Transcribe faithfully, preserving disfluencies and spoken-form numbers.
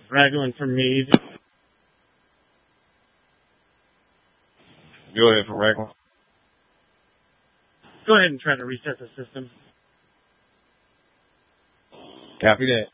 Raglan from Meade. Go ahead for Raglan. Go ahead and try to reset the system. Copy that.